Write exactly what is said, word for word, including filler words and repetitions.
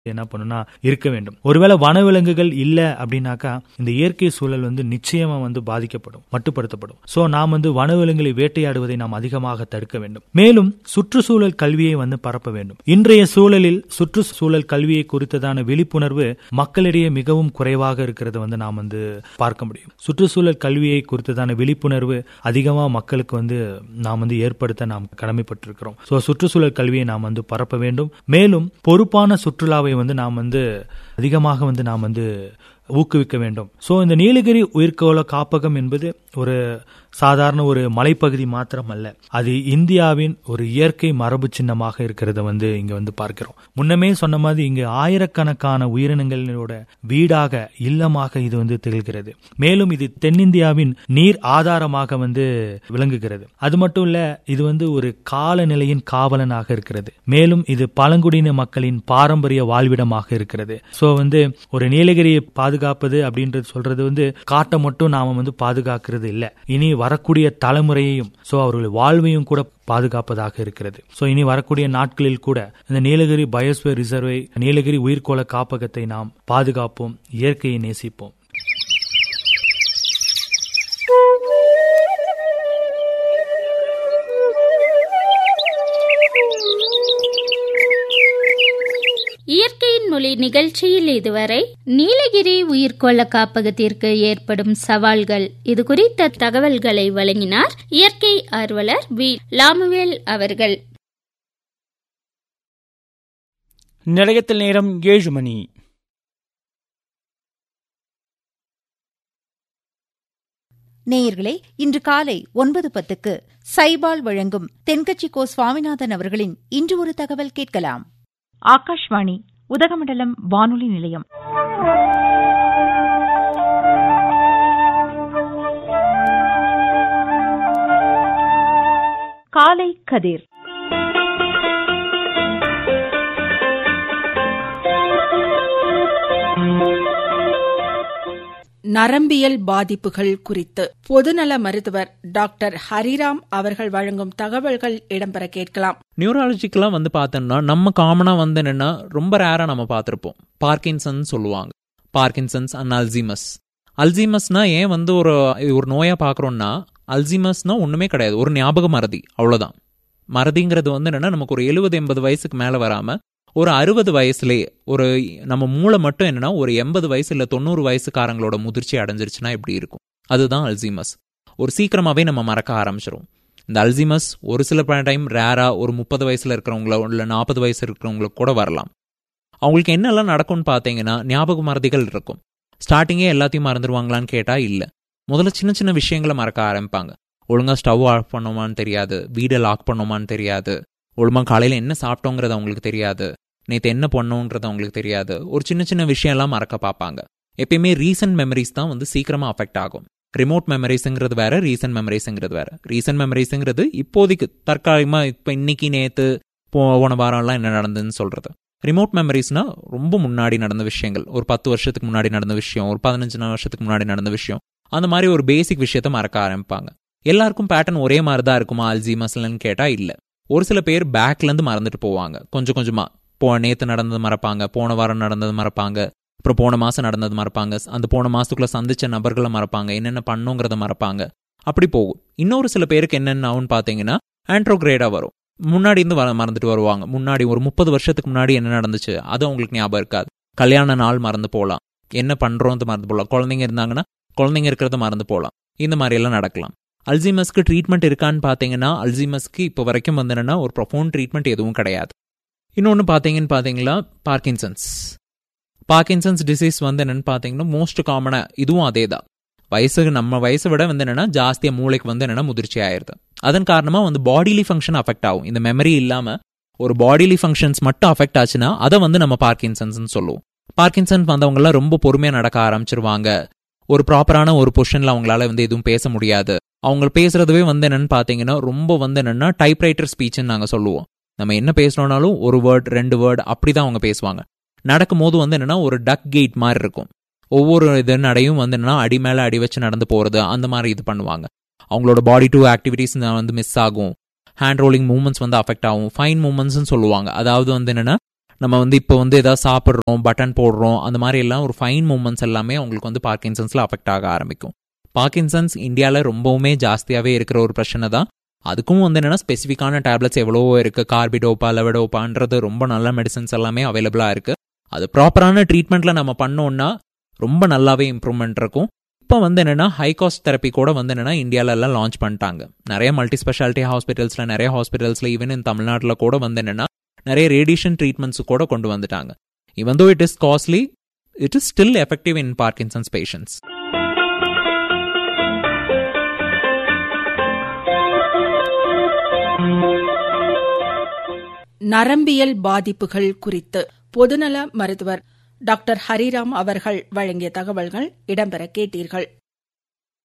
என்ன பண்ணுனா இருக்க வேண்டும். ஒருவேளை வனவிலங்குகள் இல்ல அப்படின்னாக்கா இந்த இயற்கை சூழல் வந்து நிச்சயமா வந்து பாதிக்கப்படும், மட்டுப்படுத்தப்படும். சோ நாம் வந்து வனவிலங்குகளை வேட்டையாடுவதை நாம் அதிகமாக தடுக்க வேண்டும். மேலும் சுற்றுச்சூழல் கல்வியை வந்து பரப்ப வேண்டும். இன்றைய சூழலில் சுற்றுச்சூழல் கல்வியை குறித்ததான விழிப்புணர்வு மக்களிடையே மிகவும் குறைவாக இருக்கிறத வந்து நாம் வந்து பார்க்க முடியும். சுற்றுச்சூழல் கல்வியை குறித்ததான விழிப்புணர்வு அதிகமா மக்களுக்கு வந்து நாம் வந்து ஏற்படுத்த நாம் கடமைப்பட்டிருக்கிறோம். சோ சுற்றுச்சூழல் கல்வியை நாம் வந்து பரப்ப வேண்டும். மேலும் பொறுப்பான சுற்றுலாவை வந்து நாம் வந்து அதிகமாக வந்து நாம் வந்து ஊக்குவிக்க வேண்டும். சோ இந்த நீலகிரி உயிர்கோள காப்பகம் என்பது ஒரு சாதாரண ஒரு மலைப்பகுதி மாத்திரம் அல்ல, அது இந்தியாவின் ஒரு இயற்கை மரபு சின்னமாக இருக்கிறத வந்து இங்க வந்து பார்க்கிறோம். முன்னமே சொன்ன மாதிரி இங்கு ஆயிரக்கணக்கான உயிரினங்களோட வீடாக இல்லமாக இது வந்து திகழ்கிறது. மேலும் இது தென்னிந்தியாவின் நீர் ஆதாரமாக வந்து விளங்குகிறது. அது மட்டும் இல்ல, இது வந்து ஒரு காலநிலையின் காவலனாக இருக்கிறது. மேலும் இது பழங்குடியின மக்களின் பாரம்பரிய வாழ்விடமாக இருக்கிறது. சோ வந்து ஒரு நீலகிரியை பாதுகாப்பது அப்படின்றது சொல்றது வந்து காட்டை மட்டும் நாம வந்து பாதுகாக்கிறது இல்ல, இனி வரக்கூடிய தலைமுறையையும் சோ அவர்கள் வாழ்வையும் கூட பாதுகாப்பதாக இருக்கிறது. சோ இனி வரக்கூடிய நாட்களில் கூட இந்த நீலகிரி பயோஸ்பியர் ரிசர்வை, நீலகிரி உயிர்கோள காப்பகத்தை நாம் பாதுகாப்போம், இயற்கையை நேசிப்போம். இயற்கையின் மொழி நிகழ்ச்சியில் இதுவரை நீலகிரி உயிர்கோள காப்பகத்திற்கு ஏற்படும் சவால்கள் இது குறித்த தகவல்களை வழங்கினார் இயற்கை ஆர்வலர் வி லாமுவேல் அவர்கள். நிலையத்தில் நேரம் ஏழு மணி. நேயர்களே, இன்று காலை ஒன்பது பத்துக்கு சைபால் வழங்கும் தென்கட்சி கோ சுவாமிநாதன் அவர்களின் இன்று ஒரு தகவல் கேட்கலாம். ஆகாஷ்வாணி உதகமண்டலம் வானொலி நிலையம். காலை கதிர். நரம்பியல் பாதிப்புகள் குறித்து பொதுநல மருத்துவர் டாக்டர் ஹரிராம் அவர்கள் வழங்கும் தகவல்கள் இடம்பெற கேட்கலாம். நியூராலஜிக்கெல்லாம் வந்து பார்த்தோம்னா நம்ம காமனா வந்து என்னன்னா ரொம்ப ரேரா நம்ம பார்த்திருப்போம், பார்க்கின்சன்ஸ் சொல்லுவாங்க. Parkinson's and Alzheimer's. அல்சீமஸ்னா ஏன் வந்து ஒரு ஒரு நோயா பார்க்குறோம்னா, அல்சீமஸ்னா ஒண்ணுமே கிடையாது, ஒரு ஞாபக மறதி, அவ்வளவுதான். மறதிங்கிறது வந்து என்னன்னா நமக்கு ஒரு எழுபது எண்பது வயசுக்கு மேல வராம ஒரு அறுபது வயசுலேயே ஒரு நம்ம மூளை மட்டும் என்னன்னா ஒரு எண்பது வயசு இல்லை தொண்ணூறு வயசுக்காரங்களோட முதிர்ச்சி அடைஞ்சிருச்சுன்னா எப்படி இருக்கும், அதுதான் அல்சீமஸ். ஒரு சீக்கிரமாவே நம்ம மறக்க ஆரம்பிச்சிடும். இந்த அல்சீமஸ் ஒரு சில டைம் ரேரா ஒரு முப்பது வயசுல இருக்கிறவங்களோ இல்லை நாற்பது வயசு இருக்கிறவங்களுக்கு கூட வரலாம். அவங்களுக்கு என்னெல்லாம் நடக்கும்னு பார்த்தீங்கன்னா, ஞாபக மறதிகள் இருக்கும். ஸ்டார்டிங்கே எல்லாத்தையும் மறந்துடுவாங்களான்னு கேட்டா இல்லை. முதல்ல சின்ன சின்ன விஷயங்களை மறக்க ஆரம்பிப்பாங்க. ஒழுங்கா ஸ்டவ் ஆஃப் பண்ணோமான்னு தெரியாது, வீடை லாக் பண்ணோமான்னு தெரியாது, ஒழுங்கா காலையில் என்ன சாப்பிட்டோங்கிறது அவங்களுக்கு தெரியாது, நேற்று என்ன பண்ணோன்றது அவங்களுக்கு தெரியாது. ஒரு சின்ன சின்ன விஷயம் எல்லாம் மறக்க பார்ப்பாங்க. எப்பயுமே ரீசன்ட் மெமரிஸ் தான் வந்து சீக்கிரமா அஃபெக்ட் ஆகும். ரிமோட் மெமரிஸுங்கிறது வேற, ரீசன்ட் மெமரிஸுங்கிறது வேற. ரீசன்ட் மெமரிஸுங்கிறது இப்போதைக்கு தற்காலிகமா இப்போ இன்னைக்கு நேற்று போன வாரம்லாம் என்ன நடந்ததுன்னு சொல்றது. ரிமோட் மெமரிஸ்னா ரொம்ப முன்னாடி நடந்த விஷயங்கள், ஒரு பத்து வருஷத்துக்கு முன்னாடி நடந்த விஷயம், ஒரு பதினஞ்சு வருஷத்துக்கு முன்னாடி நடந்த விஷயம், அந்த மாதிரி ஒரு பேசிக் விஷயத்த மறக்க ஆரம்பிப்பாங்க. எல்லாருக்கும் பேட்டர்ன் ஒரே மாதிரி தான் இருக்குமா அல்சீமஸ்லன்னு கேட்டா இல்லை. ஒரு சில பேர் பேக்லேருந்து மறந்துட்டு போவாங்க கொஞ்சம் கொஞ்சமா. போ நேற்று நடந்தது மறப்பாங்க, போன வாரம் நடந்தது மறப்பாங்க, அப்புறம் போன மாதம் நடந்தது மறப்பாங்க, அந்த போன மாதத்துக்குள்ள சந்திச்ச நபர்களை மறப்பாங்க, என்னென்ன பண்ணுங்கிறத மறப்பாங்க, அப்படி போகும். இன்னொரு சில பேருக்கு என்னென்ன ஆகும்னு பார்த்தீங்கன்னா ஆண்ட்ரோகிரேடாக வரும். முன்னாடி இருந்து வர மறந்துட்டு வருவாங்க. முன்னாடி ஒரு முப்பது வருஷத்துக்கு முன்னாடி என்ன நடந்துச்சு அது அவங்களுக்கு ஞாபகம் இருக்காது. கல்யாண நாள் மறந்து போகலாம், என்ன பண்ணுறோன்னு மறந்து போகலாம், குழந்தைங்க இருந்தாங்கன்னா குழந்தைங்க இருக்கிறத மறந்து போகலாம். இந்த மாதிரி எல்லாம் நடக்கலாம். அல்சீமஸ்க்கு ட்ரீட்மெண்ட் இருக்கான்னு பார்த்தீங்கன்னா, அல்சீமஸ்க்கு இப்போ வரைக்கும் வந்து என்னன்னா ஒரு ப்ரொஃபவுண்ட் ட்ரீட்மெண்ட் எதுவும் கிடையாது. இன்னொன்று பார்த்தீங்கன்னு பார்த்தீங்களா, பார்க்கின்சன்ஸ். பார்க்கின்சன்ஸ் டிசீஸ் வந்து என்னென்னு பார்த்தீங்கன்னா மோஸ்ட் காமனாக இதுவும் அதே தான். வயசுக்கு நம்ம வயசை விட வந்து என்னென்னா ஜாஸ்தியாக மூளைக்கு வந்து என்னென்னா முதிர்ச்சி ஆயிடுது. அதன் காரணமாக வந்து பாடிலி ஃபங்க்ஷன் அஃபெக்ட் ஆகும். இந்த மெமரி இல்லாமல் ஒரு பாடிலி ஃபங்க்ஷன்ஸ் மட்டும் அஃபெக்ட் ஆச்சுன்னா அதை வந்து நம்ம பார்க்கின்சன்ஸ்ன்னு சொல்லுவோம். பார்க்கின்சன் வந்தவங்களாம் ரொம்ப பொறுமையாக நடக்க ஆரம்பிச்சிருவாங்க. ஒரு ப்ராப்பரான ஒரு பொசிஷனில் அவங்களால வந்து எதுவும் பேச முடியாது. அவங்க பேசுறதுவே வந்து என்னன்னு பார்த்தீங்கன்னா ரொம்ப வந்து என்னன்னா டைப்ரைட்டர் ஸ்பீச்ன்னு நாங்கள் சொல்லுவோம். நம்ம என்ன பேசணும்னாலும் ஒரு வேர்ட் ரெண்டு வேர்டு அப்படி தான் அவங்க பேசுவாங்க. நடக்கும்போது வந்து என்னன்னா ஒரு டக் கேட் மாதிரி இருக்கும். ஒவ்வொரு இது நடையும் வந்து என்னன்னா அடி மேலே அடி வச்சு நடந்து போகிறது அந்த மாதிரி இது பண்ணுவாங்க. அவங்களோட பாடி டூ ஆக்டிவிட்டிஸ் வந்து மிஸ் ஆகும். ஹேண்ட் ரோலிங் மூவ்மெண்ட்ஸ் வந்து அஃபெக்ட் ஆகும். ஃபைன் மூவ்மெண்ட்ஸ்ன்னு சொல்லுவாங்க. அதாவது வந்து என்னன்னா நம்ம வந்து இப்போ வந்து ஏதாவது சாப்பிட்றோம், பட்டன் போடுறோம், அந்த மாதிரி எல்லாம் ஒரு ஃபைன் மூமெண்ட்ஸ் எல்லாமே அவங்களுக்கு வந்து பார்க்கின்சன்ஸில் அஃபெக்ட் ஆக ஆரம்பிக்கும். பார்க்கின்சன்ஸ் இந்தியாவில் ரொம்பவுமே ஜாஸ்தியாகவே இருக்கிற ஒரு பிரச்சனை தான். அதுக்கும் வந்து என்னென்னா ஸ்பெசிஃபிக்கான டேப்லெட்ஸ் எவ்வளவோ இருக்குது. கார்பிடோப்பா, லெவடோப்பான்றது ரொம்ப நல்ல மெடிசன்ஸ் எல்லாமே அவைலபிளாக இருக்குது. அது ப்ராப்பரான ட்ரீட்மெண்ட்டில் நம்ம பண்ணோன்னா ரொம்ப நல்லாவே இம்ப்ரூவ்மெண்ட் இருக்கும். இப்போ வந்து என்னென்னா ஹை காஸ்ட் தெரப்பி கூட வந்து என்னென்னா இந்தியாவிலலாம் லான்ச் பண்ணிட்டாங்க. நிறைய மல்டி ஸ்பெஷாலிட்டி ஹாஸ்பிட்டல்ஸில், நிறைய ஹாஸ்பிட்டல்ஸில், ஈவன் இன் தமிழ்நாட்டில் கூட வந்து என்னென்னா நிறைய ரேடியேஷன் ட்ரீட்மெண்ட்ஸ் கூட கொண்டு வந்துட்டாங்க. Even though it is costly, it is still effective in Parkinson's patients. நரம்பியல் பாதிப்புகள் குறித்து பொதுநல மருத்துவர் டாக்டர் ஹரிராம் அவர்கள் வழங்கிய தகவல்கள் இடம்பெற கேட்டீர்கள்.